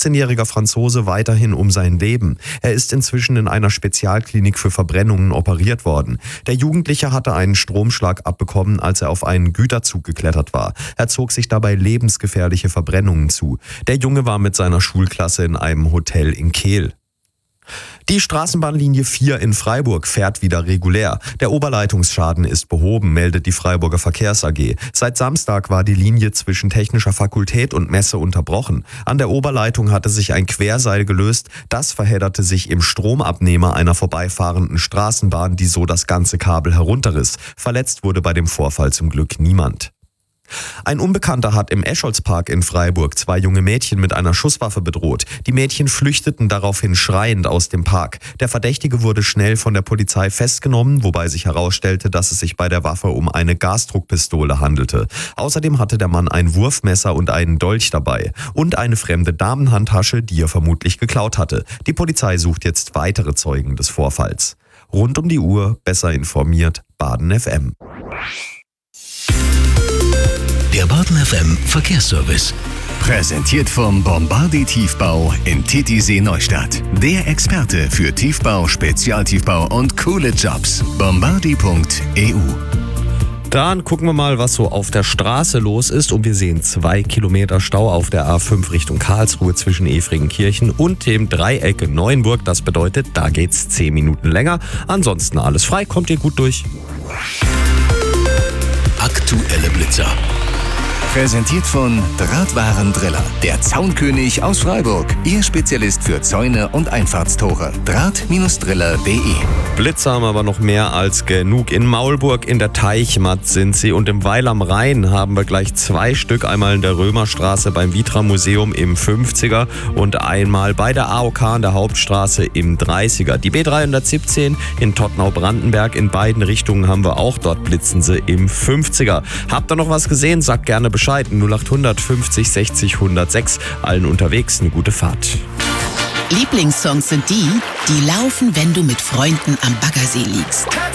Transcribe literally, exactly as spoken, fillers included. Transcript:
achtzehnjähriger Franzose weiterhin um sein Leben. Er ist inzwischen in einer Spezialklinik für Verbrennungen operiert worden. Der Jugendliche hatte einen Stromschlag abbekommen, als er auf einen Güterzug geklettert war. Er zog sich dabei lebensgefährliche Verbrennungen zu. Der Junge war mit seiner Schulklasse in einem Hotel in Kehl. Die Straßenbahnlinie vier in Freiburg fährt wieder regulär. Der Oberleitungsschaden ist behoben, meldet die Freiburger Verkehrs A G. Seit Samstag war die Linie zwischen Technischer Fakultät und Messe unterbrochen. An der Oberleitung hatte sich ein Querseil gelöst. Das verhedderte sich im Stromabnehmer einer vorbeifahrenden Straßenbahn, die so das ganze Kabel herunterriss. Verletzt wurde bei dem Vorfall zum Glück niemand. Ein Unbekannter hat im Escholzpark in Freiburg zwei junge Mädchen mit einer Schusswaffe bedroht. Die Mädchen flüchteten daraufhin schreiend aus dem Park. Der Verdächtige wurde schnell von der Polizei festgenommen, wobei sich herausstellte, dass es sich bei der Waffe um eine Gasdruckpistole handelte. Außerdem hatte der Mann ein Wurfmesser und einen Dolch dabei und eine fremde Damenhandtasche, die er vermutlich geklaut hatte. Die Polizei sucht jetzt weitere Zeugen des Vorfalls. Rund um die Uhr, besser informiert, Baden F M. Der Baden F M Verkehrsservice. Präsentiert vom Bombardi Tiefbau in Titisee Neustadt. Der Experte für Tiefbau, Spezialtiefbau und coole Jobs. bombardi punkt e u. Dann gucken wir mal, was so auf der Straße los ist. Und wir sehen zwei Kilometer Stau auf der A fünf Richtung Karlsruhe zwischen Efringenkirchen und dem Dreieck Neuenburg. Das bedeutet, da geht's zehn Minuten länger. Ansonsten alles frei, kommt ihr gut durch. Aktuelle Blitzer. Präsentiert von Drahtwarendriller, der Zaunkönig aus Freiburg. Ihr Spezialist für Zäune und Einfahrtstore. Draht Driller punkt de. Blitzer haben aber noch mehr als genug. In Maulburg in der Teichmatt sind sie und im Weil am Rhein haben wir gleich zwei Stück. Einmal in der Römerstraße beim Vitra Museum im fünfziger und einmal bei der A O K in der Hauptstraße im dreißiger. Die B dreihundertsiebzehn in Tottnau-Brandenberg in beiden Richtungen haben wir auch. Dort blitzen sie im fünfziger. Habt ihr noch was gesehen? Sagt gerne Bescheid. null acht hundert fünfzig sechzig hundertsechs. Allen unterwegs eine gute Fahrt. Lieblingssongs sind die, die laufen, wenn du mit Freunden am Baggersee liegst.